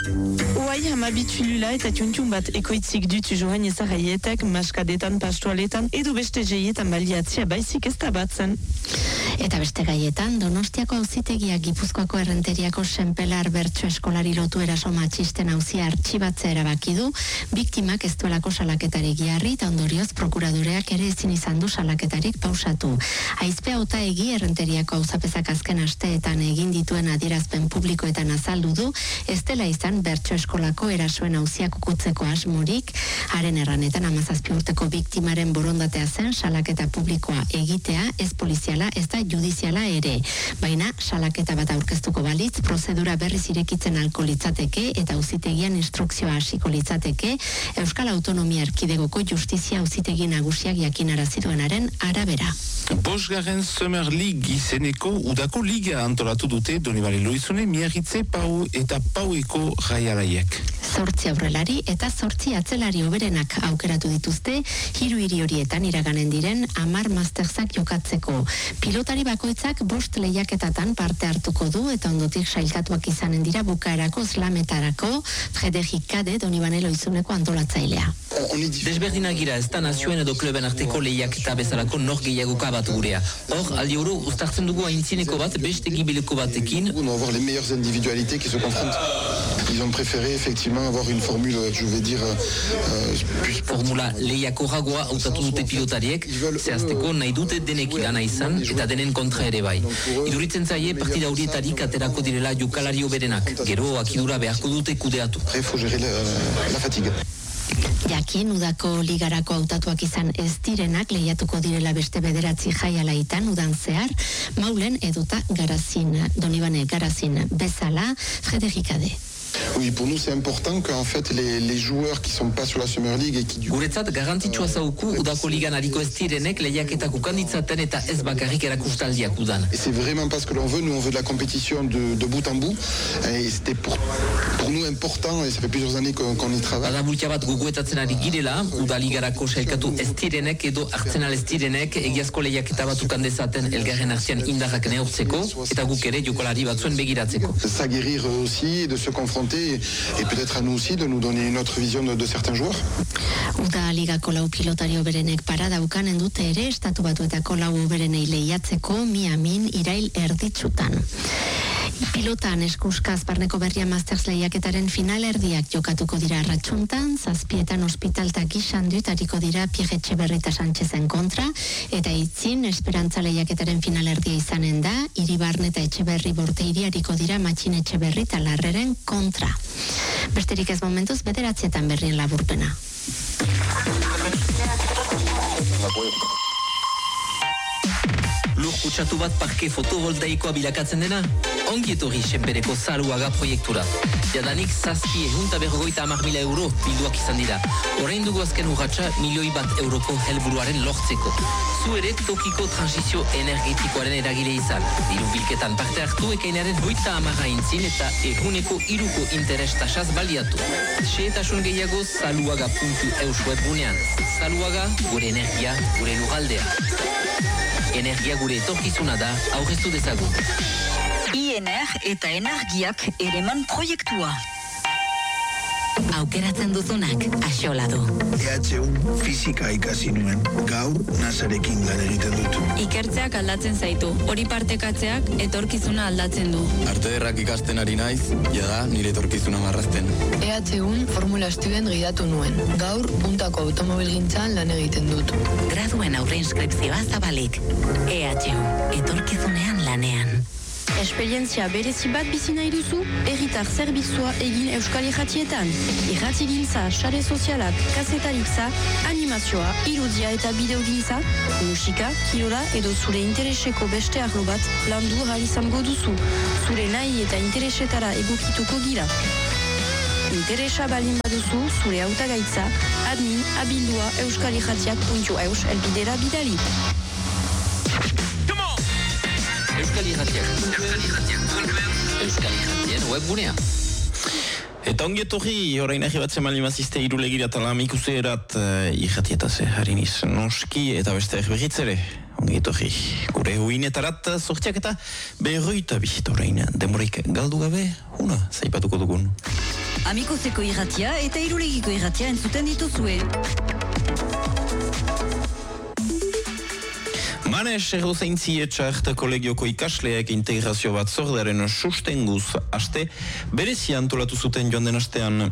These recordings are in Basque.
Uai hamabitulula eta txuntxun bat ekoitzik dutu joan ezagaietak, maskadetan, pastoaletan, edo beste jeietan baliatzea baizik ez da batzen. Eta beste gaietan, Donostiako auzitegiak Gipuzkoako Errenteriako Senpelar Bertso eskolari lotu eraso matxisten auzia artxibatzea erabaki du, biktimak ez duelako salaketarik jarri eta ondorioz prokuradoreak ere ezin izan du salaketarik pausatu. Aizpe Hautaegi Errenteriako auzapezak azken asteetan egin dituen adierazpen publikoetan azaldu du, ez dela izan Bertso eskolako erasoen auziak ukutzeko asmorik, haren erranetan 17 urteko biktimaren borondatea zen salaketa publikoa egitea, ez poliziala, ez da judiziala ere. Baina, salaketa bat aurkeztuko balitz, prozedura berriz irekitzen alko litzateke eta auzitegian instrukzioa hasiko litzateke, Euskal Autonomia Erkidegoko Justizia Auzitegi Nagusiak jakinarazi duenaren arabera. Bosgarren Summer League izeneko udako liga antolatu dute Donibane Lohizune, Miarritze, Pau eta Paueko raialaiek. 8 aurrelari eta 8 atzelari hoberenak aukeratu dituzte, 3 hiri horietan iraganen diren 10 masterzak jokatzeko. Pilotari bakoitzak 5 lehiaketatan parte hartuko du eta ondotik sailkatuak izanen dira bukaerako slametarako, Frederik Kade, Donibane Lohizuneko antolatzailea. Desberdinak gira, ez da nazioen edo kleben arteko lehiaketa bezalako nor gehiagoka bat gurea. Hor, aldi oro, uztartzen dugu haintzineko bat beste gibileko batekin. On va avoir les meilleures individualités qui se confrontent. Ils ont préféré effectivement avoir une formule, je vais dire, plus formula lehiakorragoa hautatu dute pilotariek, zehazteko nahi dute denek irana izan eta denen kontra ere bai. Iduritzen zaie partida horietarik aterako direla jokalari hoberenak, gero akidura beharko dute kudeatu. Après, il faut gérer la fatigue. Jakin, udako ligarako hautatuak izan ez direnak lehiatuko direla beste 9 jaialaitan udan zehar, Maulen eduta Garazin, Donibane Garazin bezala, Frederik Kade. Oui, pour nous c'est important qu'en fait les joueurs qui sont pas sur la Summer League et qui Guretzat garrantzitsua zauku udako ligan ariko ez direnek lehiaketak ukanditzaten eta ez bakarrik erakustaldiak udan. Et c'est vraiment pas ce que l'on veut, nous on veut de la compétition de bout en bout et c'était pour nous important et ça fait plusieurs années qu'on y travaille. Badabultia bat gogoetatzen ari girela, udaligarako sailkatu ez direnek edo artzenal ez direnek egiazko lehiaketa bat ukandezaten elgarren artean indarrak neurtzeko eta guk ere jokolari batzuen begiratzeko. S'aguerrir aussi, de se confronter et peut-être à nous aussi de nous donner une autre vision de certains joueurs. Uda ligako 4 pilotari hoberenek parada ukanen dute ere estatu batuetako 4 hoberenei lehiatzeko Miamin irail erditsutan. Pilotan eskuskaz barneko berria Masters lehiaketaren final erdiak jokatuko dira arratsuntan, 7etan Hospitalta Gixandut ariko dira Pierre Etxeberrita Sánchezen kontra, eta itzin Esperantza lehiaketaren final erdia izanen da, Iribarne eta Etxeberri Borteiri ariko dira Matxin Etxeberrita Larreren kontra. Besterik ez momentuz 9etan berrien laburpena. Lur kutsatu bat parke fotovoltaikoa bilakatzen dena? Ongi etorri Senpereko Zaluaga proiektura. Jadanik 750.000 euro bilduak izan dira. Orain dugu azken urratsa €1.000.000 euroko helburuaren lortzeko. Zu ere tokiko transizio energetikoaren eragile izan. Diru bilketan parte hartu ekainaren 30 aintzin eta eguneko 3ko interes tasaz baliatu. Xehetasun gehiago zaluaga.eus webgunean. Zaluaga, gure energia, gure lugaldea. Energia gure etorkizuna da, aurreztu dezagun. INR eta energiak ereman proiektua. Aukeratzen duzunak axola du. EH1 fisika ikasi nuen. Gaur nasarekin lan egiten dut. Ikertzeak aldatzen zaitu. Hori partekatzeak etorkizuna aldatzen du. Arte ederrak ikasten ari naiz, jada nire etorkizuna marrazten. EH1 formula estudien gidatu nuen. Gaur puntako automobilgintzan lan egiten dut. Graduen aurre inskripzioa zabalik. EH1 etorkizunean lanean. Esperientzia berezi bat bizi nahi duzu? Herritar zerbizua egin Euskal Irratietan. Irratigintza, sare sozialak, kazetaritza, animazioa, irudia eta bideogintza, musika, kirola edo zure intereseko beste arlo bat landu ahal izango duzu. Zure nahi eta interesetara egokituko gira. Interesa balin baduzu, zure hautagaitza, admin abildua euskalirratiak.eus elbidera bidali. Euskal Irratien webgunea. Eta ongi etorri, orain ahi batzen malimazizte irulegira talam ikuserat irratietaz hariniz noski eta beste berritzere. Ongi etorri, gure huinetarat sortziak eta berroita bizit orain demorik galdu gabe, zaipatuko dugun. Amikozeko irratia eta Irulegiko irratia entzuten dituzue. Manes errozaintzi etxart kolegioko ikasleak integrazio batzordearen sustenguz aste berezi antolatu zuten joan den astean.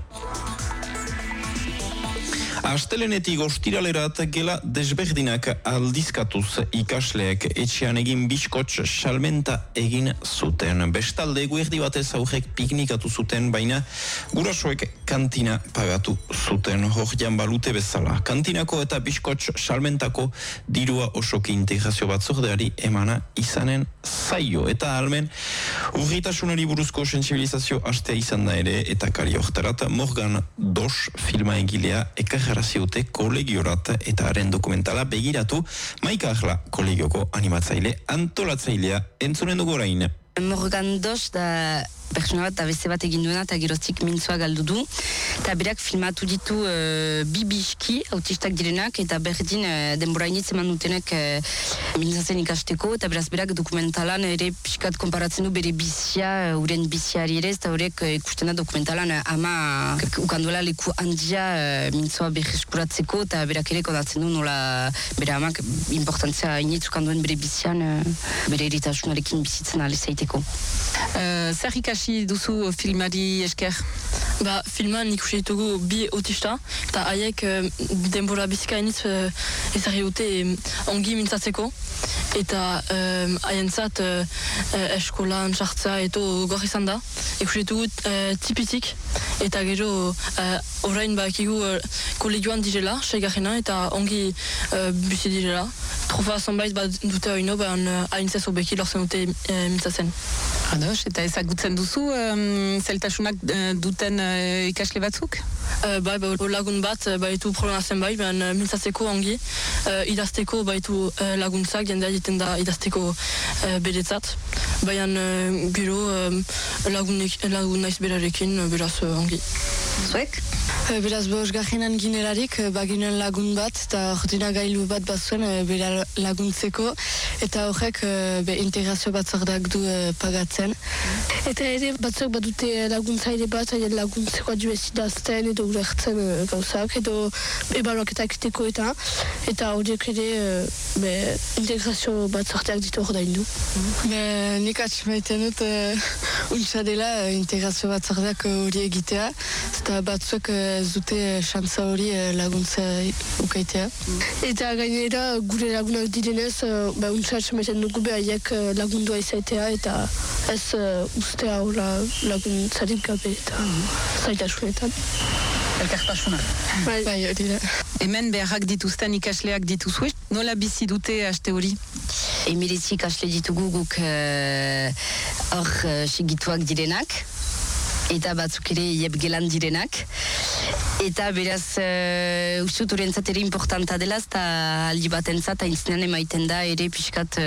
Astelenetik ostiralerat gela desberdinak aldizkatuz ikasleek etxean egin bizkotx salmenta egin zuten. Bestalde guerdi batez aurrek piknikatu zuten, baina gurasoek kantina pagatu zuten hor jan balute bezala. Kantinako eta bizkotx salmentako dirua osoki integrazio batzordeari emana izanen zaio. Eta almen urritasunari buruzko sensibilizazio astea izan da ere, eta kari hortarat Morgan Dos filma egilea ekarraziute kolegiorat eta haren dokumentala begiratu. Maika Ahla kolegioko animatzaile antolatzailea entzunen dugu orain. Morgan Dos da pertsona bat beste bat egin duena eta geroztik mintzoa galdu du. Eta berak filmatu ditu bibiski autistak direnak eta berdin denborainitz eman dutenek mintzatzen ikasteko eta beraz berak dokumentalan ere pixkat konparatzen du bere bizia, uren biziari ere, eta horrek ikusten da dokumentalan ama ukanduela leku handia mintzoa berreskuratzeko eta berak ere kondatzen du nola bere amak importantzia initz ukanduen bere bizian bere eritasunarekin bizitzen alizaiteko. Zer ikasi duzu filmari esker? Filman ikusi ditugu bi autista eta haiek denbora bizika initz ezarri dute ongi mintzatzeko eta haientzat eskolan sartzea eto gor izan da. Ikusi ditugu tipitik eta gero orain bakigu kolegioan direla, seigarrena eta ongi bizi direla. Trofa zonbait bat dute oino, haintzez obeki lortzen dute mintzatzen. Ados, eta ezagutzen duzu zeltasunak duten ikasle batzuk? Lagun bat baitu problemazen mintzatzeko ongi, idazteko baitu laguntzak, jendea egiten da idazteko beretzat, baina gero lagun naiz berarekin beraz ongi. Zuek? Beraz, bosgarrenan ginelarik, baginen lagun bat, eta ordina gailu bat bazuen bera laguntzeko, eta horrek integrazio batzordak du pagatzen. Eta ere batzuk badute laguntzaile bat, laguntzeko adibidez idazten edo ulertzen gauzak, edo ebaluaketak egiteko eta horiek ere integrazio batzordak ditu ordaindu. Nik atxemaiten dut untsa dela integrazio batzordak hori egitea, eta batzuk zute xantza hori laguntza ukaitea. Eta gainera gure lagunak direnez, untsa atxemaiten dugu behaiek lagundua izaitea eta ez ustea hola laguntzarik gabe eta zaitasunetan. Elkartasuna. Bai, hori da. Hemen beharrak dituzten ikasleak dituzue, nola bizi dute aste hori? Emiritzi ikasle ditugu guk hor segituak direnak, eta batzuk ere iepgelan direnak. Eta beraz, ustut horrentzat ere importanta dela, eta aldi batentzat aintzinean emaiten da ere pixkat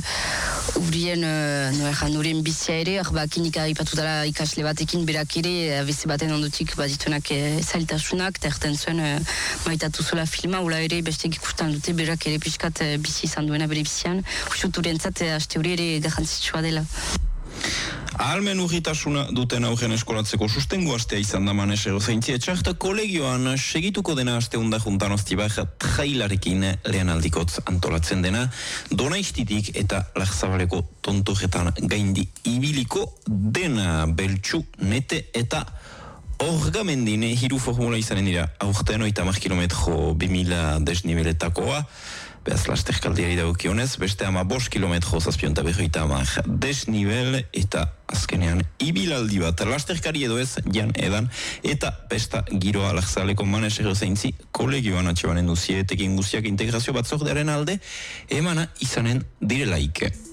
urien bizia ere, klinika aipatu dela ikasle batekin berak ere, beste baten ondotik badituenak zailtasunak, eta erten zuen maitatu zula filma, ula ere bestek ikusten dute berak ere pixkat bizi izan duena bere bizian, ustut horrentzat aste hori ere garrantzitsua dela. Ahalmen urritasuna duten aurren eskolatzeko sustengo astea izan da Manes errozaintzi etxart kolegioan segituko dena aste hunda juntan oztibak trailarekin lehen aldikotz antolatzen dena Donaistitik eta Larzabaleko tontorretan gaindi ibiliko dena Beltxu, Nete eta Orgamendin hiru formula izanen dira aurten 30 kilometro 2000 desnibeletakoa. Beaz, lasterkaldiari dagokionez, beste 5 kilometro zazpionta berroita 10 desnibel eta azkenean ibilaldi bat. Lasterkari edo ez, jan edan, eta pesta giroa Larzaleko Manes errozaintzi kolegioan atxebanen duzie, etekin guziak integrazio batzordearen alde, emana izanen direlaike.